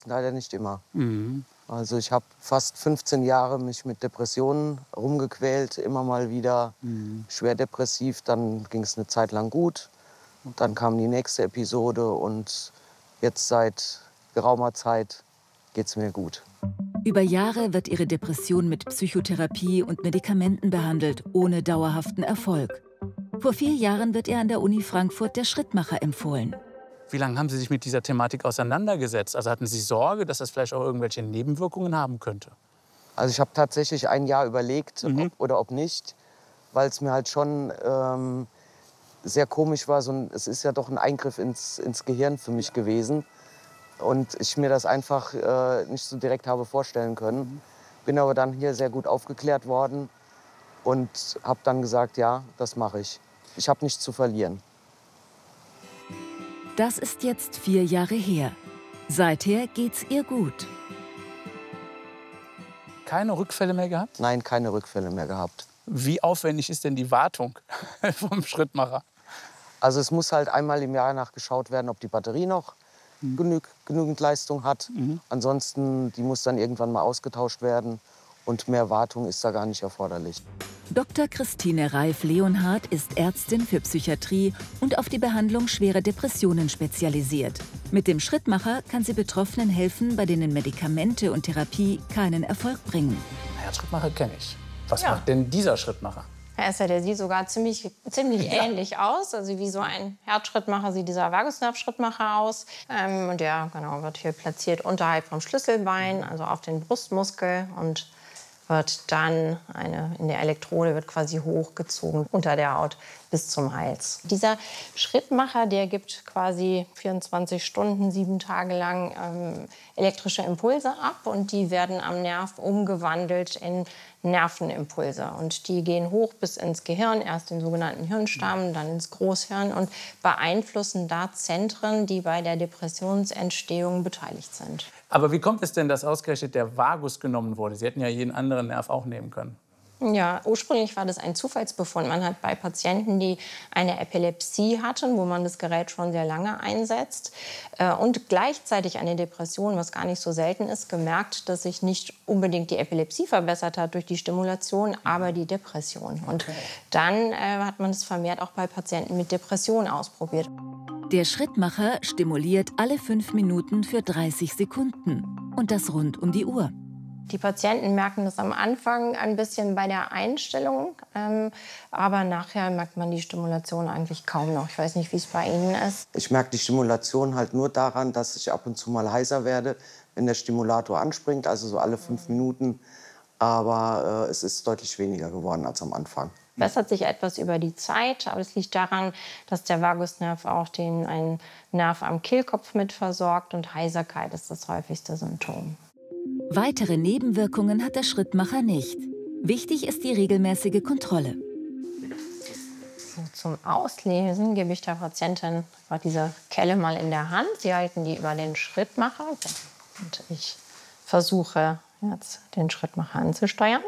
Leider nicht immer. Mhm. Also ich habe fast 15 Jahre mich mit Depressionen rumgequält, immer mal wieder schwer depressiv. Dann ging es eine Zeit lang gut. Dann kam die nächste Episode und jetzt seit geraumer Zeit geht es mir gut. Über Jahre wird ihre Depression mit Psychotherapie und Medikamenten behandelt, ohne dauerhaften Erfolg. Vor 4 Jahren wird ihr an der Uni Frankfurt der Schrittmacher empfohlen. Wie lange haben Sie sich mit dieser Thematik auseinandergesetzt? Also hatten Sie Sorge, dass das vielleicht auch irgendwelche Nebenwirkungen haben könnte? Also ich habe tatsächlich ein Jahr überlegt, ob oder ob nicht, weil es mir halt schon sehr komisch war. Es ist ja doch ein Eingriff ins Gehirn für mich gewesen. Und ich mir das einfach nicht so direkt habe vorstellen können. Bin aber dann hier sehr gut aufgeklärt worden und habe dann gesagt, ja, das mache ich. Ich habe nichts zu verlieren. Das ist jetzt 4 Jahre her. Seither geht's ihr gut. Keine Rückfälle mehr gehabt? Nein, keine Rückfälle mehr gehabt. Wie aufwendig ist denn die Wartung vom Schrittmacher? Also es muss halt einmal im Jahr nachgeschaut werden, ob die Batterie noch genügend Leistung hat. Ansonsten, die muss dann irgendwann mal ausgetauscht werden. Und mehr Wartung ist da gar nicht erforderlich. Dr. Christine Reif-Leonhardt ist Ärztin für Psychiatrie und auf die Behandlung schwerer Depressionen spezialisiert. Mit dem Schrittmacher kann sie Betroffenen helfen, bei denen Medikamente und Therapie keinen Erfolg bringen. Herzschrittmacher kenne ich. Was Ja. macht denn dieser Schrittmacher? Der sieht sogar ziemlich ähnlich aus. Also wie so ein Herzschrittmacher sieht dieser Vagusnerv-Schrittmacher aus. Und der wird hier platziert unterhalb vom Schlüsselbein, also auf den Brustmuskel. Und wird dann in der Elektrode wird quasi hochgezogen unter der Haut bis zum Hals. Dieser Schrittmacher, der gibt quasi 24 Stunden, 7 Tage lang elektrische Impulse ab und die werden am Nerv umgewandelt in Nervenimpulse. Und die gehen hoch bis ins Gehirn, erst den sogenannten Hirnstamm, dann ins Großhirn und beeinflussen da Zentren, die bei der Depressionsentstehung beteiligt sind. Aber wie kommt es denn, dass ausgerechnet der Vagus genommen wurde? Sie hätten ja jeden anderen Nerv auch nehmen können. Ja, ursprünglich war das ein Zufallsbefund. Man hat bei Patienten, die eine Epilepsie hatten, wo man das Gerät schon sehr lange einsetzt, und gleichzeitig eine Depression, was gar nicht so selten ist, gemerkt, dass sich nicht unbedingt die Epilepsie verbessert hat durch die Stimulation, aber die Depression. Und dann hat man es vermehrt auch bei Patienten mit Depression ausprobiert. Der Schrittmacher stimuliert alle 5 Minuten für 30 Sekunden. Und das rund um die Uhr. Die Patienten merken das am Anfang ein bisschen bei der Einstellung, aber nachher merkt man die Stimulation eigentlich kaum noch. Ich weiß nicht, wie es bei Ihnen ist. Ich merke die Stimulation halt nur daran, dass ich ab und zu mal heiser werde, wenn der Stimulator anspringt, also so alle 5 Minuten. Aber es ist deutlich weniger geworden als am Anfang. Bessert sich etwas über die Zeit, aber es liegt daran, dass der Vagusnerv auch einen Nerv am Kehlkopf mit versorgt und Heiserkeit ist das häufigste Symptom. Weitere Nebenwirkungen hat der Schrittmacher nicht. Wichtig ist die regelmäßige Kontrolle. So, zum Auslesen gebe ich der Patientin diese Kelle mal in der Hand. Sie halten die über den Schrittmacher und ich versuche jetzt den Schrittmacher anzusteuern.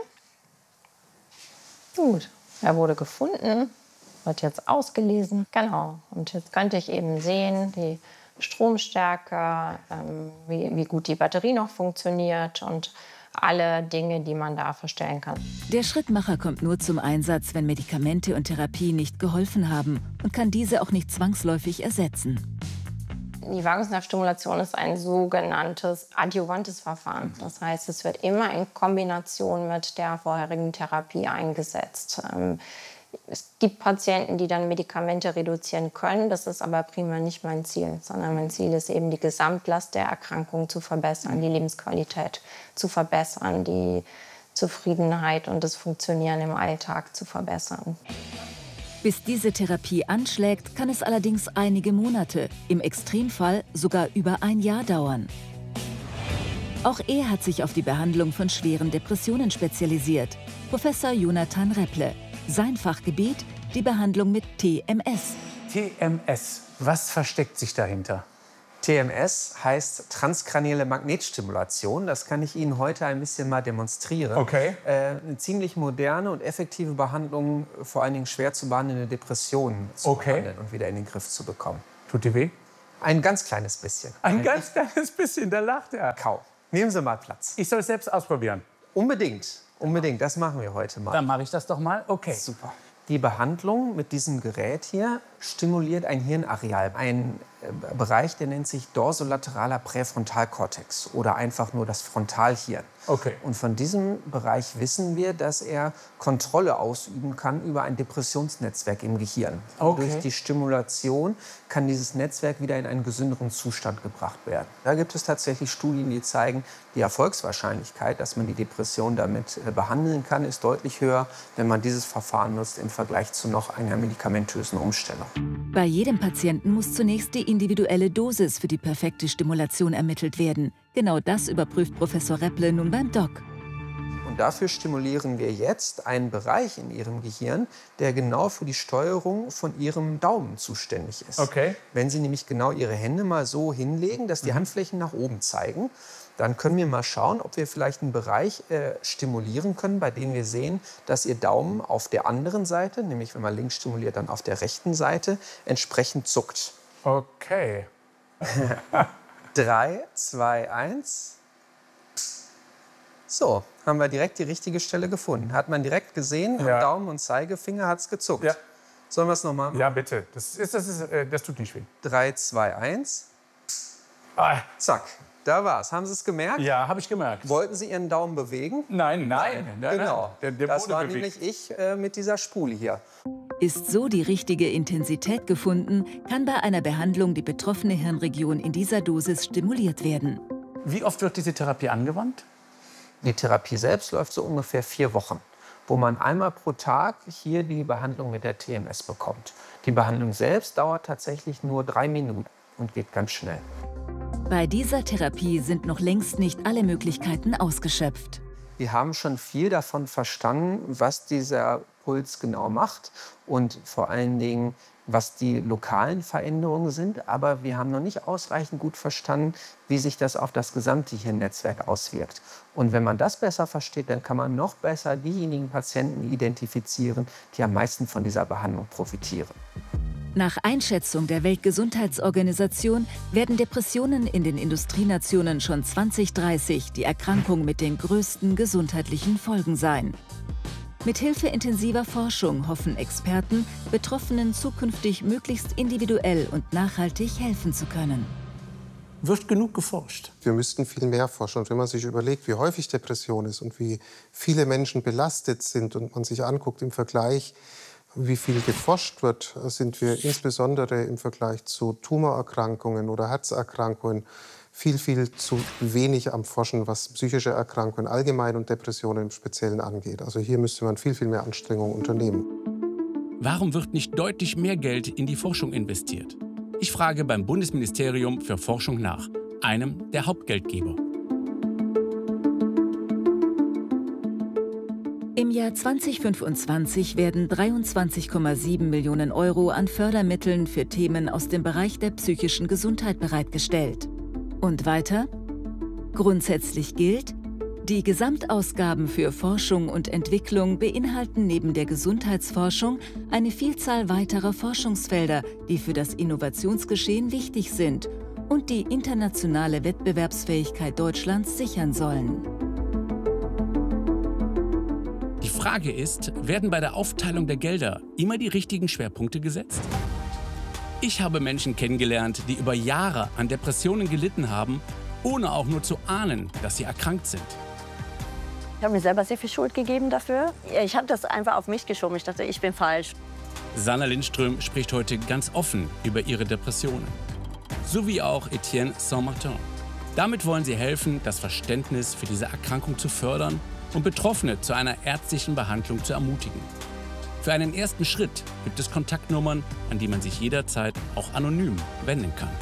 Gut, er wurde gefunden, wird jetzt ausgelesen. Genau, und jetzt könnte ich eben sehen, die Stromstärke, wie gut die Batterie noch funktioniert und alle Dinge, die man da verstellen kann. Der Schrittmacher kommt nur zum Einsatz, wenn Medikamente und Therapie nicht geholfen haben und kann diese auch nicht zwangsläufig ersetzen. Die Vagusnervstimulation ist ein sogenanntes adjuvantes Verfahren. Das heißt, es wird immer in Kombination mit der vorherigen Therapie eingesetzt. Es gibt Patienten, die dann Medikamente reduzieren können. Das ist aber primär nicht mein Ziel, sondern mein Ziel ist eben, die Gesamtlast der Erkrankung zu verbessern, die Lebensqualität zu verbessern, die Zufriedenheit und das Funktionieren im Alltag zu verbessern. Bis diese Therapie anschlägt, kann es allerdings einige Monate, im Extremfall sogar über ein Jahr dauern. Auch er hat sich auf die Behandlung von schweren Depressionen spezialisiert. Professor Jonathan Repple. Sein Fachgebiet, die Behandlung mit TMS. TMS, was versteckt sich dahinter? TMS heißt transkranielle Magnetstimulation. Das kann ich Ihnen heute ein bisschen mal demonstrieren. Okay. Eine ziemlich moderne und effektive Behandlung, vor allen Dingen schwer zu behandelnde Depressionen zu behandeln und wieder in den Griff zu bekommen. Tut die weh? Ein ganz kleines bisschen. Ein ganz kleines bisschen, da lacht er. Kaum. Nehmen Sie mal Platz. Ich soll es selbst ausprobieren. Unbedingt. Unbedingt. Das machen wir heute mal. Dann mache ich das doch mal. Okay. Super. Die Behandlung mit diesem Gerät hier stimuliert ein Hirnareal, ein Bereich, der nennt sich dorsolateraler Präfrontalkortex oder einfach nur das Frontalhirn. Okay. Und von diesem Bereich wissen wir, dass er Kontrolle ausüben kann über ein Depressionsnetzwerk im Gehirn. Okay. Durch die Stimulation kann dieses Netzwerk wieder in einen gesünderen Zustand gebracht werden. Da gibt es tatsächlich Studien, die zeigen, die Erfolgswahrscheinlichkeit, dass man die Depression damit behandeln kann, ist deutlich höher, wenn man dieses Verfahren nutzt im Vergleich zu noch einer medikamentösen Umstellung. Bei jedem Patienten muss zunächst die individuelle Dosis für die perfekte Stimulation ermittelt werden. Genau das überprüft Professor Repple nun beim Doc. Und dafür stimulieren wir jetzt einen Bereich in Ihrem Gehirn, der genau für die Steuerung von Ihrem Daumen zuständig ist. Okay. Wenn Sie nämlich genau Ihre Hände mal so hinlegen, dass die Handflächen nach oben zeigen, dann können wir mal schauen, ob wir vielleicht einen Bereich stimulieren können, bei dem wir sehen, dass Ihr Daumen auf der anderen Seite, nämlich wenn man links stimuliert, dann auf der rechten Seite, entsprechend zuckt. Okay. 3, 2, 1. So, haben wir direkt die richtige Stelle gefunden. Hat man direkt gesehen, am Daumen und Zeigefinger hat es gezuckt. Ja. Sollen wir es nochmal machen? Ja, bitte. Das tut nicht weh. 3, 2, 1. Ah. Zack, da war's. Haben Sie es gemerkt? Ja, habe ich gemerkt. Wollten Sie Ihren Daumen bewegen? Nein. Genau. Der Das wurde war bewegt. nämlich ich mit dieser Spule hier. Ist so die richtige Intensität gefunden, kann bei einer Behandlung die betroffene Hirnregion in dieser Dosis stimuliert werden. Wie oft wird diese Therapie angewandt? Die Therapie selbst läuft so ungefähr 4 Wochen, wo man einmal pro Tag hier die Behandlung mit der TMS bekommt. Die Behandlung selbst dauert tatsächlich nur 3 Minuten und geht ganz schnell. Bei dieser Therapie sind noch längst nicht alle Möglichkeiten ausgeschöpft. Wir haben schon viel davon verstanden, was dieser Puls genau macht und vor allen Dingen, was die lokalen Veränderungen sind. Aber wir haben noch nicht ausreichend gut verstanden, wie sich das auf das gesamte Hirnnetzwerk auswirkt. Und wenn man das besser versteht, dann kann man noch besser diejenigen Patienten identifizieren, die am meisten von dieser Behandlung profitieren. Nach Einschätzung der Weltgesundheitsorganisation werden Depressionen in den Industrienationen schon 2030 die Erkrankung mit den größten gesundheitlichen Folgen sein. Mithilfe intensiver Forschung hoffen Experten, Betroffenen zukünftig möglichst individuell und nachhaltig helfen zu können. Wird genug geforscht? Wir müssten viel mehr forschen. Und wenn man sich überlegt, wie häufig Depression ist und wie viele Menschen belastet sind und man sich anguckt im Vergleich, wie viel geforscht wird, sind wir insbesondere im Vergleich zu Tumorerkrankungen oder Herzerkrankungen viel zu wenig am Forschen, was psychische Erkrankungen allgemein und Depressionen im Speziellen angeht. Also hier müsste man viel mehr Anstrengungen unternehmen. Warum wird nicht deutlich mehr Geld in die Forschung investiert? Ich frage beim Bundesministerium für Forschung nach, einem der Hauptgeldgeber. Im Jahr 2025 werden 23,7 Millionen Euro an Fördermitteln für Themen aus dem Bereich der psychischen Gesundheit bereitgestellt. Und weiter? Grundsätzlich gilt, die Gesamtausgaben für Forschung und Entwicklung beinhalten neben der Gesundheitsforschung eine Vielzahl weiterer Forschungsfelder, die für das Innovationsgeschehen wichtig sind und die internationale Wettbewerbsfähigkeit Deutschlands sichern sollen. Die Frage ist, werden bei der Aufteilung der Gelder immer die richtigen Schwerpunkte gesetzt? Ich habe Menschen kennengelernt, die über Jahre an Depressionen gelitten haben, ohne auch nur zu ahnen, dass sie erkrankt sind. Ich habe mir selber sehr viel Schuld gegeben dafür. Ich habe das einfach auf mich geschoben. Ich dachte, ich bin falsch. Sanna Lindström spricht heute ganz offen über ihre Depressionen. So wie auch Etienne Saint-Martin. Damit wollen sie helfen, das Verständnis für diese Erkrankung zu fördern und Betroffene zu einer ärztlichen Behandlung zu ermutigen. Für einen ersten Schritt gibt es Kontaktnummern, an die man sich jederzeit auch anonym wenden kann.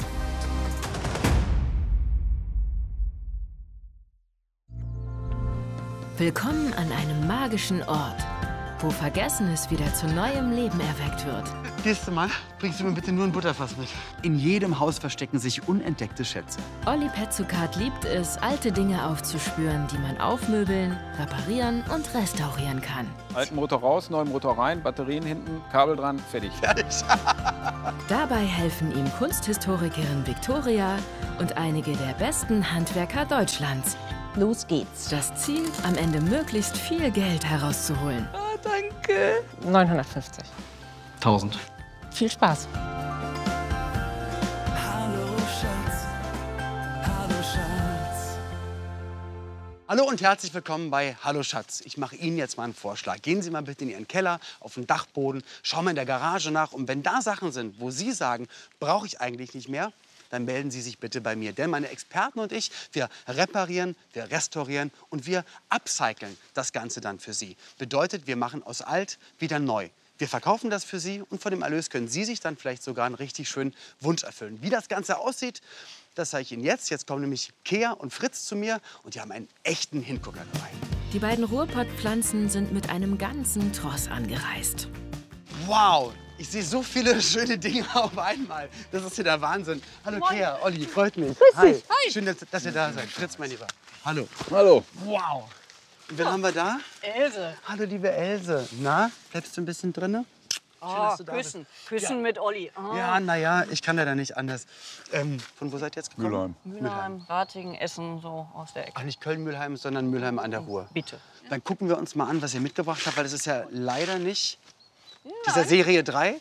Willkommen an einem magischen Ort. wo Vergessenes wieder zu neuem Leben erweckt wird. Nächstes Mal bringst du mir bitte nur ein Butterfass mit. In jedem Haus verstecken sich unentdeckte Schätze. Olli Petzokat liebt es, alte Dinge aufzuspüren, die man aufmöbeln, reparieren und restaurieren kann. Alten Motor raus, neuen Motor rein, Batterien hinten, Kabel dran, fertig. Dabei helfen ihm Kunsthistorikerin Viktoria und einige der besten Handwerker Deutschlands. Los geht's. Das Ziel, am Ende möglichst viel Geld herauszuholen. Oh, danke. 950. 1000. Viel Spaß. Hallo und herzlich willkommen bei Hallo Schatz. Ich mache Ihnen jetzt mal einen Vorschlag. Gehen Sie mal bitte in Ihren Keller, auf den Dachboden, schauen mal in der Garage nach. Und wenn da Sachen sind, wo Sie sagen, brauche ich eigentlich nicht mehr, dann melden Sie sich bitte bei mir. Denn meine Experten und ich, wir reparieren, wir restaurieren und wir upcyclen das Ganze dann für Sie. Bedeutet, wir machen aus alt wieder neu. Wir verkaufen das für Sie und von dem Erlös können Sie sich dann vielleicht sogar einen richtig schönen Wunsch erfüllen. Wie das Ganze aussieht, das zeige ich Ihnen jetzt. Jetzt kommen nämlich Kea und Fritz zu mir und die haben einen echten Hingucker dabei. Die beiden Ruhrpottpflanzen sind mit einem ganzen Tross angereist. Wow, ich sehe so viele schöne Dinge auf einmal. Das ist ja der Wahnsinn. Hallo Kea, Olli, freut mich. Hi. Schön, dass ihr da seid. Fritz, mein Lieber. Hallo. Hallo. Wow. Und wen haben wir da? Else. Hallo, liebe Else. Na, bleibst du ein bisschen drinne? Oh, küssen. Küssen mit Olli. Oh. Ja, naja, ich kann da nicht anders. Von wo seid ihr jetzt gekommen? Mülheim, Ratingen, Essen, so aus der Ecke. Ach, nicht Köln-Mülheim, sondern Mülheim an der Ruhr. Bitte. Dann gucken wir uns mal an, was ihr mitgebracht habt, weil das ist ja leider nicht dieser Serie 3.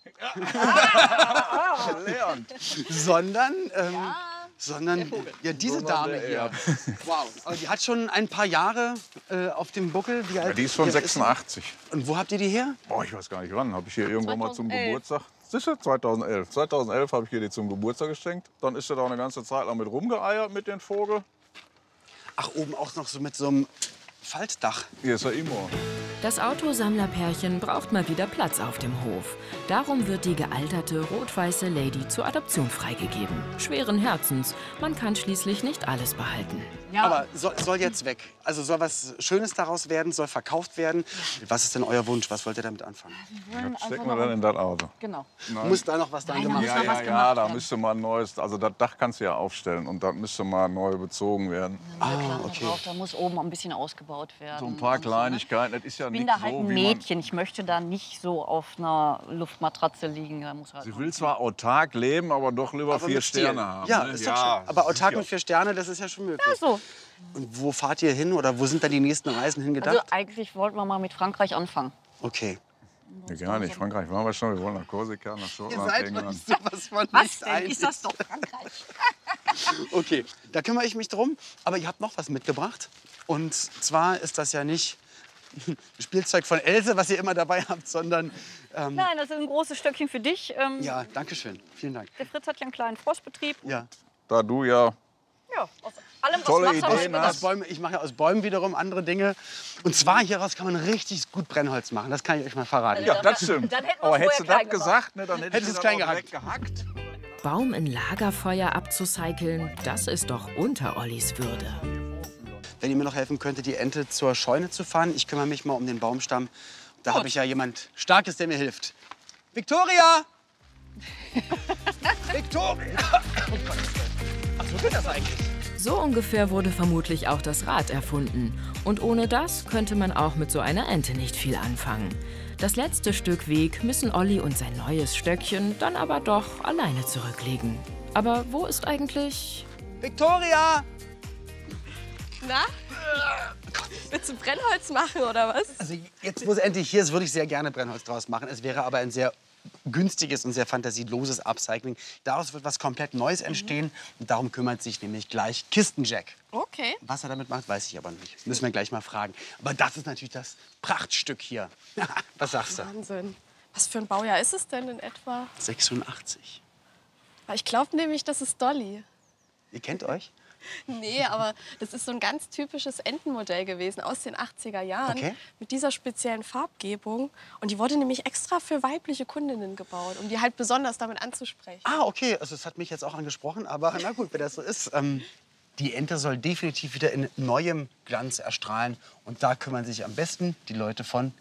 sondern ja, diese Dame hier. Wow, aber die hat schon ein paar Jahre auf dem Buckel. Wie alt Ja, die ist von 86. Und wo habt ihr die her? Boah, ich weiß gar nicht wann. Habe ich hier irgendwann mal zum Geburtstag. Sicher? 2011. 2011 habe ich ihr die zum Geburtstag geschenkt. Dann ist sie da eine ganze Zeit lang mit rumgeeiert mit den Vogel. Ach, oben auch noch so mit so einem Faltdach. Hier ist er immer. Das Autosammlerpärchen braucht mal wieder Platz auf dem Hof. Darum wird die gealterte rot-weiße Lady zur Adoption freigegeben. Schweren Herzens, man kann schließlich nicht alles behalten. Ja. Aber soll jetzt weg. Also soll was Schönes daraus werden, soll verkauft werden. Was ist denn euer Wunsch? Was wollt ihr damit anfangen? Das stecken wir dann in das Auto. Genau. Muss da noch was dran gemacht werden? Ja, da müsste mal ein neues, also das Dach kannst du ja aufstellen und das müsste mal neu bezogen werden. Okay. Da muss oben ein bisschen ausgebaut werden. So ein paar Kleinigkeiten, das ist ja Ich bin nicht da halt so, ein wie Mädchen. Ich möchte da nicht so auf einer Luftmatratze liegen. Da muss halt Sie will zwar autark leben, aber doch lieber Aber 4 mit Stil. Sterne haben. Ja, ne? ist doch schön. Aber autark mit 4 Sterne, das ist ja schon möglich. Ja, so. Und wo fahrt ihr hin oder wo sind da die nächsten Reisen hingedacht? Also eigentlich wollten wir mal mit Frankreich anfangen. Okay. Ja, gar nicht. Frankreich waren wir schon. Wir wollen nach Korsika, nach Schottland, England. sowas von Was denn? Ist das doch Frankreich? Okay, da kümmere ich mich drum. Aber ihr habt noch was mitgebracht. Und zwar ist das ja nicht Spielzeug von Else, was ihr immer dabei habt, sondern... Nein, das ist ein großes Stöckchen für dich. Ja, danke schön. Vielen Dank. Der Fritz hat ja einen kleinen Forstbetrieb. Ja. Da du ja Ja, aus allem, was tolle machst, Ideen hast. Ich mache ja aus Bäumen wiederum andere Dinge. Und zwar hieraus kann man richtig gut Brennholz machen. Das kann ich euch mal verraten. Ja, das stimmt. Dann hätten wir Aber es hättest du vorher das klein gesagt, ne, dann hätte ich Hättest das es klein auch gehackt. gehackt. Baum in Lagerfeuer abzucyceln, das ist doch unter Ollis Würde. Wenn ihr mir noch helfen könntet, die Ente zur Scheune zu fahren. Ich kümmere mich mal um den Baumstamm. Da habe ich ja jemand Starkes, der mir hilft. Viktoria! Viktoria! Oh Gott. Ach, so geht das eigentlich. So ungefähr wurde vermutlich auch das Rad erfunden. Und ohne das könnte man auch mit so einer Ente nicht viel anfangen. Das letzte Stück Weg müssen Olli und sein neues Stöckchen dann aber doch alleine zurücklegen. Aber wo ist eigentlich... Viktoria! Na? Willst du Brennholz machen oder was? Also jetzt, wo es endlich hier ist, würde ich sehr gerne Brennholz draus machen. Es wäre aber ein sehr günstiges und sehr fantasieloses Upcycling. Daraus wird was komplett Neues entstehen. Und darum kümmert sich nämlich gleich Kistenjack. Okay. Was er damit macht, weiß ich aber nicht. Müssen wir gleich mal fragen. Aber das ist natürlich das Prachtstück hier. Was sagst du? Wahnsinn. Was für ein Baujahr ist es denn in etwa? 86. Ich glaube nämlich, das ist Dolly. Ihr kennt euch? Nee, aber das ist so ein ganz typisches Entenmodell gewesen aus den 80er Jahren. Okay. Mit dieser speziellen Farbgebung. Und die wurde nämlich extra für weibliche Kundinnen gebaut, um die halt besonders damit anzusprechen. Ah, okay. Also das hat mich jetzt auch angesprochen. Aber na gut, wenn das so ist. Die Ente soll definitiv wieder in neuem Glanz erstrahlen. Und da kümmern sich am besten die Leute von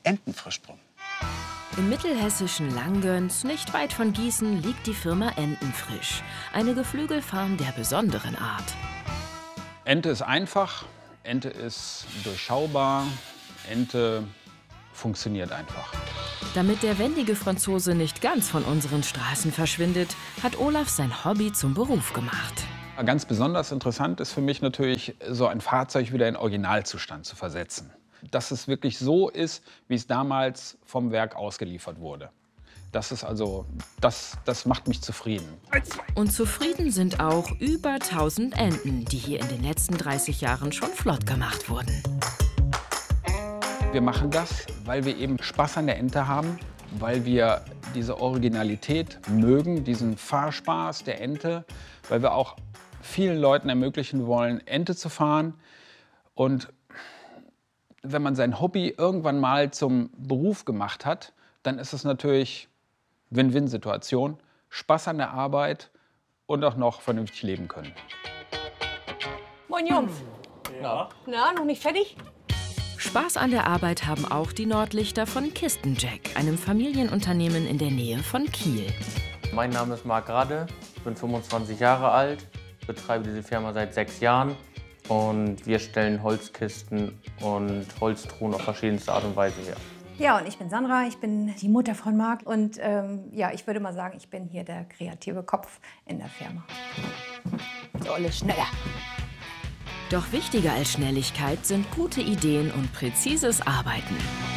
Entenfrischbrunnen. Im mittelhessischen Langgöns, nicht weit von Gießen, liegt die Firma Entenfrisch. Eine Geflügelfarm der besonderen Art. Ente ist einfach, Ente ist durchschaubar, Ente funktioniert einfach. Damit der wendige Franzose nicht ganz von unseren Straßen verschwindet, hat Olaf sein Hobby zum Beruf gemacht. Ganz besonders interessant ist für mich natürlich, so ein Fahrzeug wieder in Originalzustand zu versetzen. Dass es wirklich so ist, wie es damals vom Werk ausgeliefert wurde. Das ist also, das macht mich zufrieden. Und zufrieden sind auch über 1000 Enten, die hier in den letzten 30 Jahren schon flott gemacht wurden. Wir machen das, weil wir eben Spaß an der Ente haben, weil wir diese Originalität mögen, diesen Fahrspaß der Ente, weil wir auch vielen Leuten ermöglichen wollen, Ente zu fahren. Und wenn man sein Hobby irgendwann mal zum Beruf gemacht hat, dann ist es natürlich Win-Win-Situation, Spaß an der Arbeit und auch noch vernünftig leben können. Moin Jungs. Ja. Na, noch nicht fertig? Spaß an der Arbeit haben auch die Nordlichter von Kistenjack, einem Familienunternehmen in der Nähe von Kiel. Mein Name ist Marc Radde, ich bin 25 Jahre alt, betreibe diese Firma seit 6 Jahren und wir stellen Holzkisten und Holztruhen auf verschiedenste Art und Weise her. Ja, und ich bin Sandra, ich bin die Mutter von Marc und ja, ich würde mal sagen, ich bin hier der kreative Kopf in der Firma. So, alles schneller. Doch wichtiger als Schnelligkeit sind gute Ideen und präzises Arbeiten.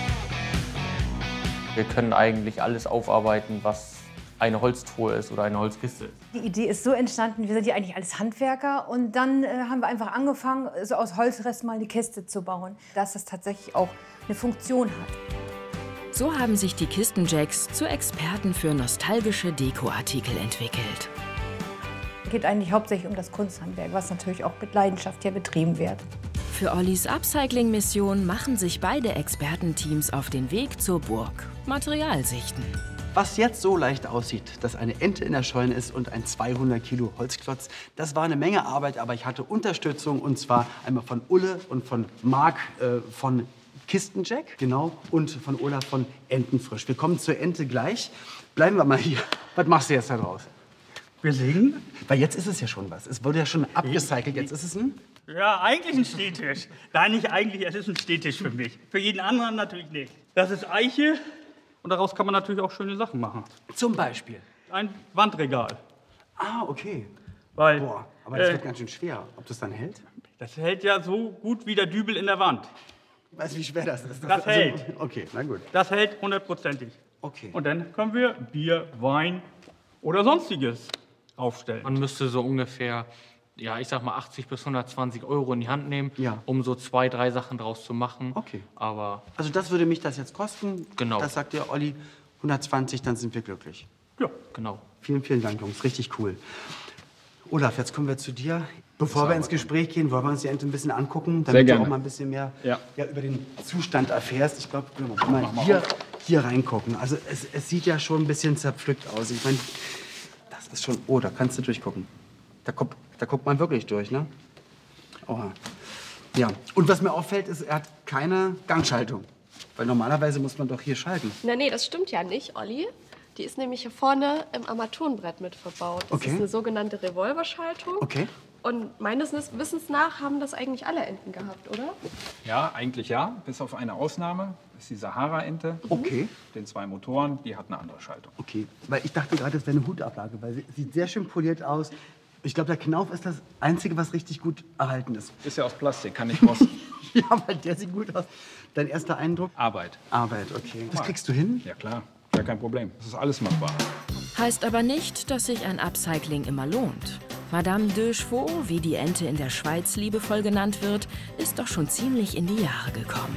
Wir können eigentlich alles aufarbeiten, was eine Holztruhe ist oder eine Holzkiste ist. Die Idee ist so entstanden, wir sind ja eigentlich alles Handwerker und dann haben wir einfach angefangen, so aus Holzresten mal eine Kiste zu bauen, dass das tatsächlich auch eine Funktion hat. So haben sich die Kistenjacks zu Experten für nostalgische Dekoartikel entwickelt. Es geht eigentlich hauptsächlich um das Kunsthandwerk, was natürlich auch mit Leidenschaft hier betrieben wird. Für Ollis Upcycling-Mission machen sich beide Expertenteams auf den Weg zur Burg. Material sichten. Was jetzt so leicht aussieht, dass eine Ente in der Scheune ist und ein 200 Kilo Holzklotz, das war eine Menge Arbeit, aber ich hatte Unterstützung und zwar einmal von Ulle und von Marc von Kistenjack, genau, und von Olaf von Entenfrisch. Wir kommen zur Ente gleich. Bleiben wir mal hier. Was machst du jetzt da draus? Wir legen. Weil jetzt ist es ja schon was. Es wurde ja schon abgecycelt. Jetzt ist es ein... Ja, eigentlich ein Stehtisch. Nein, nicht eigentlich, es ist ein Stehtisch für mich. Für jeden anderen natürlich nicht. Das ist Eiche und daraus kann man natürlich auch schöne Sachen machen. Zum Beispiel? Ein Wandregal. Ah, okay. Weil, boah, aber das wird ganz schön schwer. Ob das dann hält? Das hält ja so gut wie der Dübel in der Wand. Weißt du, wie schwer das ist? Das hält. Okay, na gut. Das hält 100%ig. Okay. Und dann können wir Bier, Wein oder Sonstiges aufstellen. Man müsste so ungefähr, ja, ich sag mal 80 bis 120 Euro in die Hand nehmen, um so 2, 3 Sachen draus zu machen. Okay. Aber also das würde mich das jetzt kosten. Genau. Das sagt der Olli. 120, dann sind wir glücklich. Ja, genau. Vielen, vielen Dank, Jungs. Richtig cool. Olaf, jetzt kommen wir zu dir. Bevor wir ins Gespräch gehen, wollen wir uns die Ente ein bisschen angucken, damit du auch mal ein bisschen mehr über den Zustand erfährst. Ich glaube, wir wollen mal hier reingucken. Also es sieht ja schon ein bisschen zerpflückt aus. Ich meine, das ist schon... Oh, da kannst du durchgucken. Da guckt man wirklich durch, ne? Oha. Ja, und was mir auffällt, ist, er hat keine Gangschaltung. Weil normalerweise muss man doch hier schalten. Na, nee, das stimmt ja nicht, Olli. Die ist nämlich hier vorne im Armaturenbrett mit verbaut. Das ist eine sogenannte Revolverschaltung. Okay. Und meines Wissens nach haben das eigentlich alle Enten gehabt, oder? Ja, eigentlich ja, bis auf eine Ausnahme. Das ist die Sahara-Ente. Okay. Den 2 Motoren, die hat eine andere Schaltung. Okay, weil ich dachte gerade, das wäre eine Hutablage, weil sie sieht sehr schön poliert aus. Ich glaube, der Knauf ist das Einzige, was richtig gut erhalten ist. Ist ja aus Plastik, kann nicht rosten. Ja, weil der sieht gut aus. Dein erster Eindruck? Arbeit. Arbeit, okay. Das kriegst du hin? Ja, klar. Gar kein Problem. Das ist alles machbar. Heißt aber nicht, dass sich ein Upcycling immer lohnt. Madame de Chevaux, wie die Ente in der Schweiz liebevoll genannt wird, ist doch schon ziemlich in die Jahre gekommen.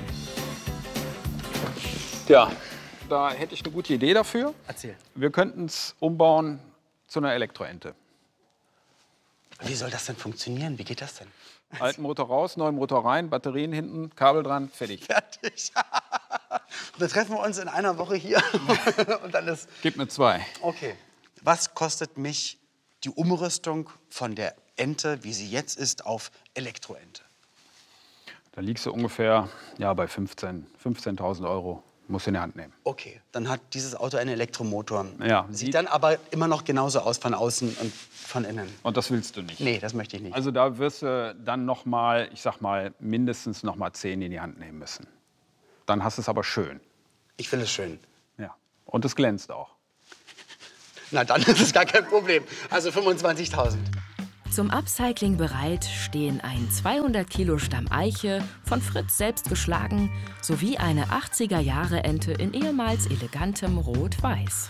Ja, da hätte ich eine gute Idee dafür. Erzähl. Wir könnten es umbauen zu einer Elektroente. Wie soll das denn funktionieren? Wie geht das denn? Alten Motor raus, neuen Motor rein, Batterien hinten, Kabel dran, fertig. Fertig. Dann treffen wir uns in einer Woche hier und dann ist... Gib mir 2. Okay. Was kostet mich die Umrüstung von der Ente, wie sie jetzt ist, auf Elektroente? Da liegst du ungefähr bei 15.000 Euro Muss in die Hand nehmen. Okay, dann hat dieses Auto einen Elektromotor. Ja. Sieht dann aber immer noch genauso aus von außen und von innen. Und das willst du nicht? Nee, das möchte ich nicht. Also da wirst du dann noch mal, ich sag mal, mindestens noch mal 10 in die Hand nehmen müssen. Dann hast du es aber schön. Ich will es schön. Ja. Und es glänzt auch. Na, dann ist es gar kein Problem. Also 25.000. Zum Upcycling bereit stehen ein 200 Kilo Stamm Eiche, von Fritz selbst geschlagen, sowie eine 80er-Jahre-Ente in ehemals elegantem Rot-Weiß.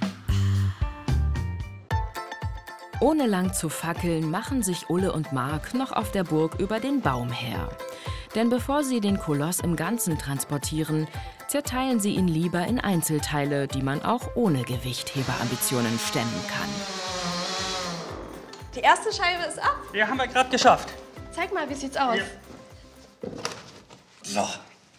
Ohne lang zu fackeln, machen sich Ulle und Marc noch auf der Burg über den Baum her. Denn bevor sie den Koloss im Ganzen transportieren, zerteilen sie ihn lieber in Einzelteile, die man auch ohne Gewichtheberambitionen stemmen kann. Die erste Scheibe ist ab. Ja, haben wir gerade geschafft. Zeig mal, wie sieht's aus? Ja. So.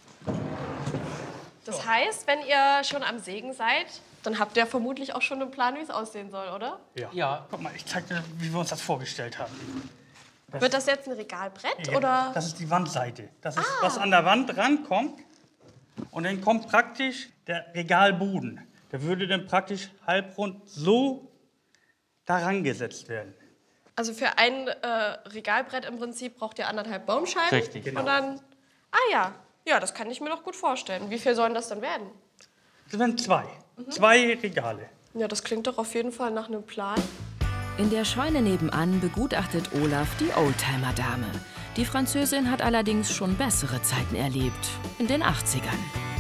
Das heißt, wenn ihr schon am Sägen seid, dann habt ihr vermutlich auch schon einen Plan, wie es aussehen soll, oder? Ja. Guck mal, ich zeig dir, wie wir uns das vorgestellt haben. Wird das jetzt ein Regalbrett, Ja, oder? Das ist die Wandseite. Das ist, was an der Wand rankommt. Und dann kommt praktisch der Regalboden. Der würde dann praktisch halbrund so daran gesetzt werden. Also für ein Regalbrett im Prinzip braucht ihr 1,5 Baumscheiben. Richtig, genau. Und dann, ja, das kann ich mir doch gut vorstellen. Wie viel sollen das dann werden? Das sind 2. 2 Regale. Ja, das klingt doch auf jeden Fall nach einem Plan. In der Scheune nebenan begutachtet Olaf die Oldtimer-Dame. Die Französin hat allerdings schon bessere Zeiten erlebt, in den 80ern.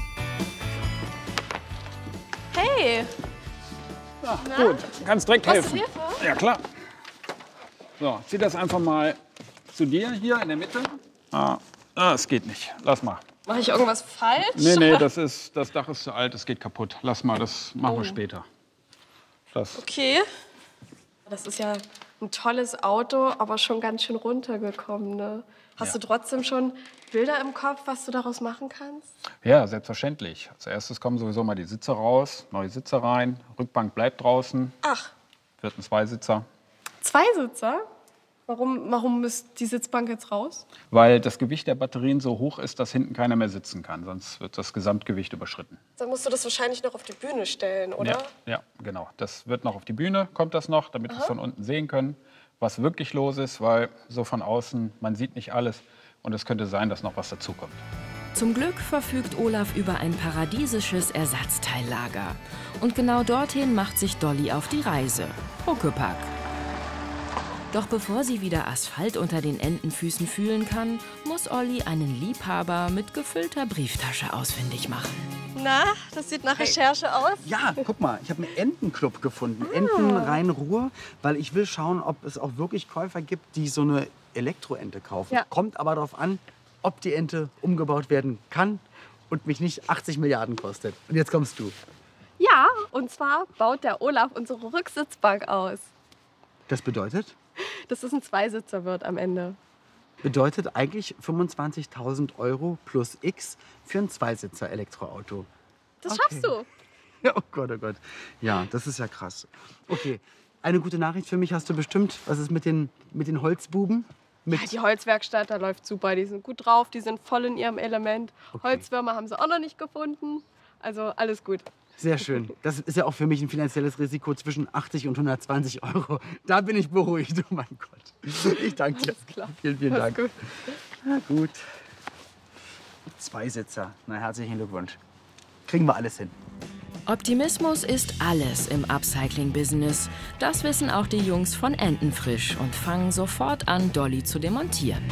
Hey! Ja, gut, kannst direkt Brauchst du helfen. Hilfe? Ja, klar. So, zieh das einfach mal zu dir hier in der Mitte. Es geht nicht. Lass mal. Mache ich irgendwas falsch? Nee, das Dach ist zu alt, es geht kaputt. Lass mal, das machen wir später. Okay. Das ist ja ein tolles Auto, aber schon ganz schön runtergekommen, ne? Hast du trotzdem schon Bilder im Kopf, was du daraus machen kannst? Ja, selbstverständlich. Als erstes kommen sowieso mal die Sitze raus, neue Sitze rein, Rückbank bleibt draußen. Ach. Wird ein Zweisitzer. Zweisitzer? Warum ist die Sitzbank jetzt raus? Weil das Gewicht der Batterien so hoch ist, dass hinten keiner mehr sitzen kann. Sonst wird das Gesamtgewicht überschritten. Dann musst du das wahrscheinlich noch auf die Bühne stellen, oder? Ja, genau. Das wird noch auf die Bühne, kommt das noch, damit wir es von unten sehen können, was wirklich los ist. Weil so von außen, man sieht nicht alles. Und es könnte sein, dass noch was dazukommt. Zum Glück verfügt Olaf über ein paradiesisches Ersatzteillager. Und genau dorthin macht sich Dolly auf die Reise. Huckepack. Doch bevor sie wieder Asphalt unter den Entenfüßen fühlen kann, muss Olli einen Liebhaber mit gefüllter Brieftasche ausfindig machen. Na, das sieht nach Recherche aus. Ja, guck mal, ich habe einen Entenclub gefunden. Enten Rhein-Ruhr, weil ich will schauen, ob es auch wirklich Käufer gibt, die so eine Elektroente kaufen. Ja. Kommt aber darauf an, ob die Ente umgebaut werden kann und mich nicht 80 Milliarden kostet. Und jetzt kommst du. Ja, und zwar baut der Olaf unsere Rücksitzbank aus. Das bedeutet? Dass es ein Zweisitzer wird am Ende. Bedeutet eigentlich 25.000 € plus X für ein Zweisitzer-Elektroauto. Das schaffst du. Ja, oh Gott, oh Gott. Ja, das ist ja krass. Okay, eine gute Nachricht für mich hast du bestimmt. Was ist mit den Holzbuben? Ja, die Holzwerkstatt, da läuft super. Die sind gut drauf, die sind voll in ihrem Element. Okay. Holzwürmer haben sie auch noch nicht gefunden. Also alles gut. Sehr schön. Das ist ja auch für mich ein finanzielles Risiko zwischen 80 und 120 €. Da bin ich beruhigt. Oh mein Gott. Ich danke dir. Alles klar. Vielen, vielen Alles Dank. gut. Na gut. Zweisitzer. Na, herzlichen Glückwunsch. Kriegen wir alles hin. Optimismus ist alles im Upcycling-Business. Das wissen auch die Jungs von Entenfrisch und fangen sofort an, Dolly zu demontieren.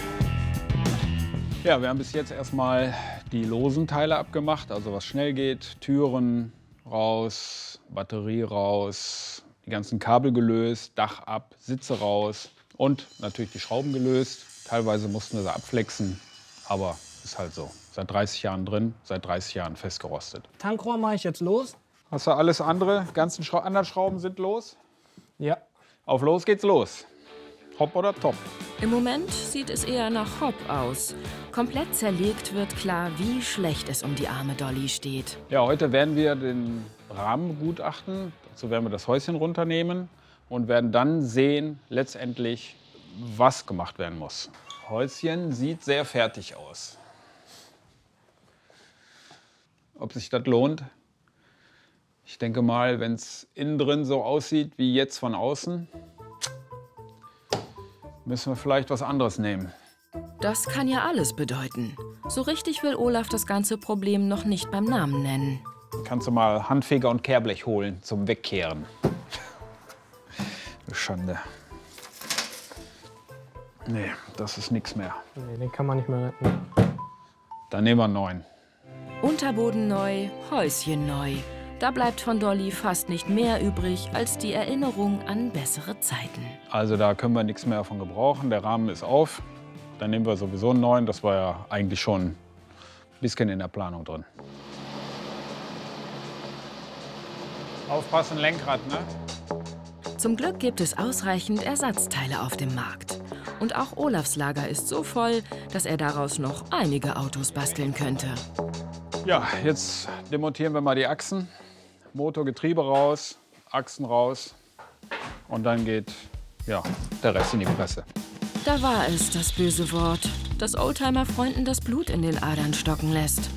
Ja, wir haben bis jetzt erstmal die losen Teile abgemacht, also was schnell geht. Türen raus, Batterie raus, die ganzen Kabel gelöst, Dach ab, Sitze raus und natürlich die Schrauben gelöst. Teilweise mussten wir sie abflexen, aber ist halt so. Seit 30 Jahren drin, seit 30 Jahren festgerostet. Tankrohr mache ich jetzt los. Hast du alles andere? Ganzen anderen Schrauben sind los? Ja. Auf los geht's los. Hopp oder top? Im Moment sieht es eher nach Hopp aus. Komplett zerlegt wird klar, wie schlecht es um die arme Dolly steht. Ja, heute werden wir den Rahmen begutachten. Dazu werden wir das Häuschen runternehmen und werden dann sehen, letztendlich, was gemacht werden muss. Häuschen sieht sehr fertig aus. ob sich das lohnt. Ich denke mal, wenn es innen drin so aussieht wie jetzt von außen, müssen wir vielleicht was anderes nehmen. Das kann ja alles bedeuten. So richtig will Olaf das ganze Problem noch nicht beim Namen nennen. Kannst du mal Handfeger und Kehrblech holen zum Wegkehren. Schande. Nee, das ist nichts mehr. Nee, den kann man nicht mehr retten. Dann nehmen wir einen neuen. Unterboden neu, Häuschen neu. Da bleibt von Dolly fast nicht mehr übrig als die Erinnerung an bessere Zeiten. Also da können wir nichts mehr von gebrauchen. Der Rahmen ist auf. Dann nehmen wir sowieso einen neuen. Das war ja eigentlich schon ein bisschen in der Planung drin. Aufpassen, Lenkrad, ne? Zum Glück gibt es ausreichend Ersatzteile auf dem Markt. Und auch Olafs Lager ist so voll, dass er daraus noch einige Autos basteln könnte. Ja, jetzt demontieren wir mal die Achsen. Motor, Getriebe raus, Achsen raus. Und dann geht ja, der Rest in die Presse. Da war es, das böse Wort, das Oldtimer-Freunden das Blut in den Adern stocken lässt.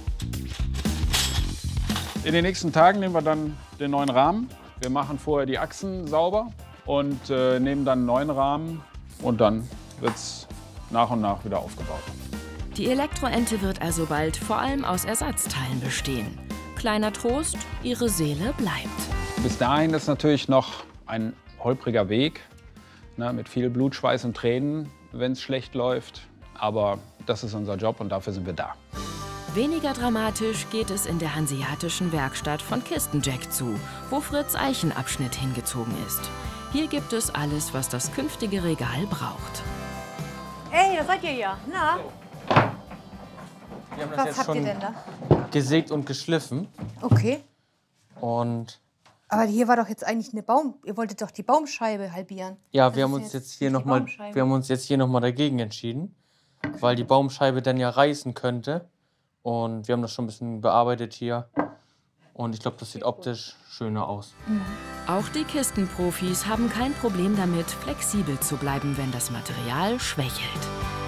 In den nächsten Tagen nehmen wir dann den neuen Rahmen. Wir machen vorher die Achsen sauber und nehmen dann einen neuen Rahmen. Und dann wird es nach und nach wieder aufgebaut. Die Elektroente wird also bald vor allem aus Ersatzteilen bestehen. Kleiner Trost, ihre Seele bleibt. Bis dahin ist natürlich noch ein holpriger Weg, ne, mit viel Blut, Schweiß und Tränen, wenn es schlecht läuft. Aber das ist unser Job und dafür sind wir da. Weniger dramatisch geht es in der hanseatischen Werkstatt von Kistenjack zu, wo Fritz Eichenabschnitt hingezogen ist. Hier gibt es alles, was das künftige Regal braucht. Ey, da seid ihr ja. Na? Wir haben das Was jetzt habt ihr schon denn da? gesägt und geschliffen. Okay. Und Aber hier war doch jetzt eigentlich eine Baum... Ihr wolltet doch die Baumscheibe halbieren. ja, wir haben uns jetzt hier noch mal, dagegen entschieden, weil die Baumscheibe dann ja reißen könnte. Und wir haben das schon ein bisschen bearbeitet hier. Und ich glaube, das sieht optisch schöner aus. Auch die Kistenprofis haben kein Problem damit, flexibel zu bleiben, wenn das Material schwächelt.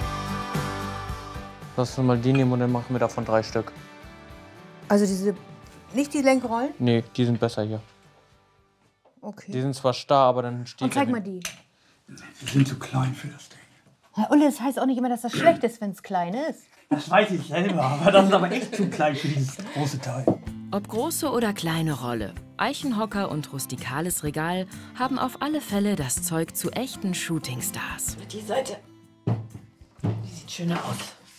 Lass uns mal die nehmen und dann machen wir davon 3 Stück. Also diese... Nicht die Lenkrollen? Nee, die sind besser hier. Okay. Die sind zwar starr, aber dann steht... Und zeig mal die. Die sind zu klein für das Ding. Herr Ulle, das heißt auch nicht immer, dass das schlecht ist, wenn es klein ist. Das weiß ich selber, aber das ist aber echt zu klein für dieses große Teil. Ob große oder kleine Rolle, Eichenhocker und rustikales Regal haben auf alle Fälle das Zeug zu echten Shootingstars. Die Seite, die sieht schöner aus.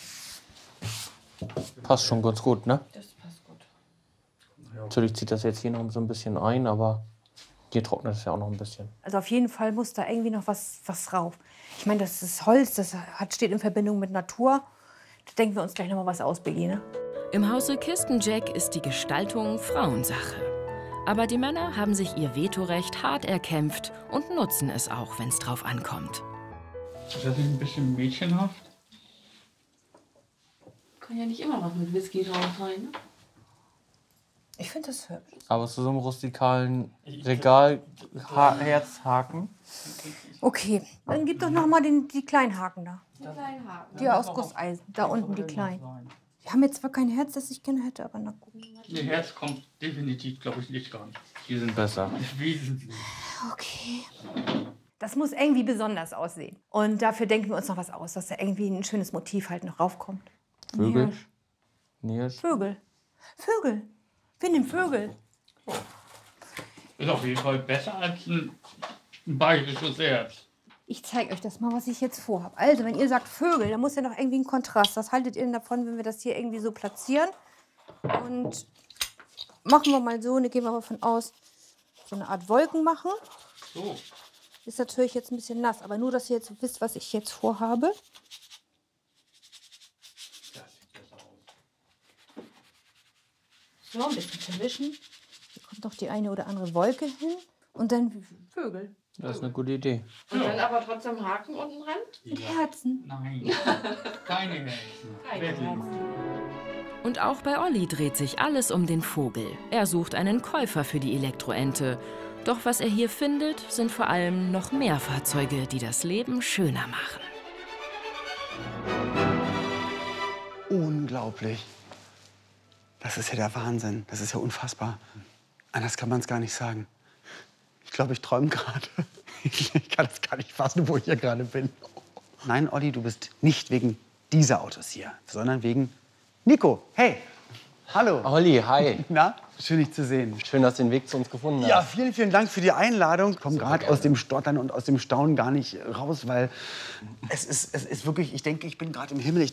Passt schon ganz gut, ne? Das passt gut. Natürlich zieht das jetzt hier noch so ein bisschen ein, aber hier trocknet es ja auch noch ein bisschen. Also auf jeden Fall muss da irgendwie noch was rauf. Ich meine, das ist Holz, das steht in Verbindung mit Natur. Da denken wir uns gleich noch mal was aus, Biggie, ne? Im Hause Kistenjack ist die Gestaltung Frauensache. Aber die Männer haben sich ihr Vetorecht hart erkämpft und nutzen es auch, wenn es drauf ankommt. Ist das nicht ein bisschen mädchenhaft? Kann ja nicht immer was mit Whisky drauf sein, ne? Ich finde das hübsch. Aber zu so einem rustikalen Regal Herzhaken. Okay, dann gib doch noch mal die kleinen Haken da. Die kleinen Haken. Die aus Gusseisen. Da unten die kleinen. Wir haben jetzt zwar kein Herz, das ich gerne hätte, aber na gut. Nee, Herz kommt definitiv, glaube ich, nicht dran. Die sind besser. Wesentlich. Okay. Das muss irgendwie besonders aussehen. Und dafür denken wir uns noch was aus, dass da irgendwie ein schönes Motiv halt noch raufkommt. Vögel? Niersch. Vögel. Vögel. Wir nehmen Vögel. Ist auf jeden Fall besser als ein bayerisches Herz. Ich zeige euch das mal, was ich jetzt vorhabe. Also, wenn ihr sagt Vögel, dann muss ja noch irgendwie ein Kontrast. Was haltet ihr denn davon, wenn wir das hier irgendwie so platzieren? Und machen wir mal so, ne, gehen wir mal von aus, so eine Art Wolken machen. So. Ist natürlich jetzt ein bisschen nass, aber nur, dass ihr jetzt wisst, was ich jetzt vorhabe. So, ein bisschen verwischen. Hier kommt noch die eine oder andere Wolke hin. Und dann Vögel. Das ist eine gute Idee. Und dann aber trotzdem Haken unten ran? Mit Herzen. Nein, keine Herzen. Keine Herzen. Und auch bei Olli dreht sich alles um den Vogel. Er sucht einen Käufer für die Elektroente. Doch was er hier findet, sind vor allem noch mehr Fahrzeuge, die das Leben schöner machen. Unglaublich. Das ist ja der Wahnsinn. Das ist ja unfassbar. Anders kann man es gar nicht sagen. Ich glaube, ich träume gerade. Ich kann es gar nicht fassen, wo ich hier gerade bin. Nein, Olli, du bist nicht wegen dieser Autos hier, sondern wegen Nico. Hey, hallo. Olli, hi. Na, schön, dich zu sehen. Schön, dass du den Weg zu uns gefunden hast. Ja, vielen, vielen Dank für die Einladung. Ich komme gerade aus dem Stottern und aus dem Staunen gar nicht raus, weil es ist wirklich, ich denke, ich bin gerade im Himmel.